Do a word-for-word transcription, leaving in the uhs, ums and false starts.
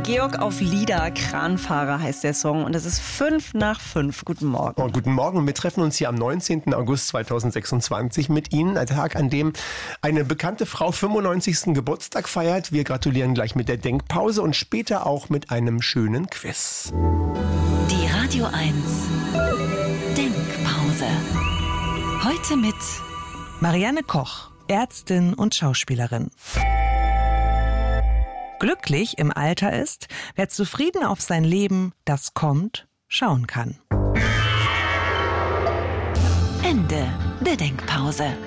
Georg auf Lieder, Kranfahrer heißt der Song und es ist fünf nach fünf. Guten Morgen. Oh, guten Morgen. Wir treffen uns hier am neunzehnten August zweitausendsechsundzwanzig mit Ihnen. Ein Tag, an dem eine bekannte Frau fünfundneunzigsten Geburtstag feiert. Wir gratulieren gleich mit der Denkpause und später auch mit einem schönen Quiz. Die Radio eins Denkpause. Heute mit Marianne Koch, Ärztin und Schauspielerin. Glücklich im Alter ist, wer zufrieden auf sein Leben, das kommt, schauen kann. Ende der Denkpause.